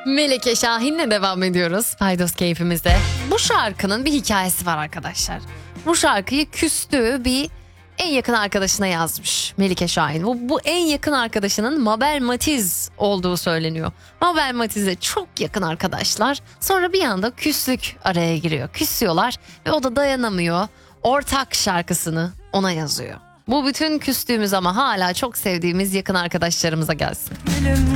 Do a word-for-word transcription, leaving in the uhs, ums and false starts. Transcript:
Melike Şahin'le devam ediyoruz Paydos keyfimize. Bu şarkının bir hikayesi var arkadaşlar. Bu şarkıyı küstüğü bir en yakın arkadaşına yazmış Melike Şahin. Bu, bu en yakın arkadaşının Mabel Matiz olduğu söyleniyor. Mabel Matiz'e çok yakın arkadaşlar. Sonra bir anda küslük araya giriyor. Küsüyorlar ve o da dayanamıyor. Ortak şarkısını ona yazıyor. Bu bütün küstüğümüz ama hala çok sevdiğimiz yakın arkadaşlarımıza gelsin.